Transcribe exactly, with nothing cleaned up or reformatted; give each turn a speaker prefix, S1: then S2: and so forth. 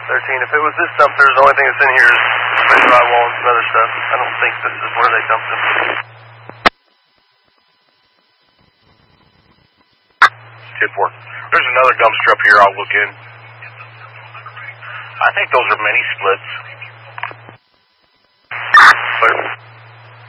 S1: thirteen. If it was this dumpster, the only thing that's in here is drywall and some other stuff. I don't think this is where they dumped them.
S2: ten four. There's another dumpster up here I'll look in. I think those are mini splits.
S1: Clear.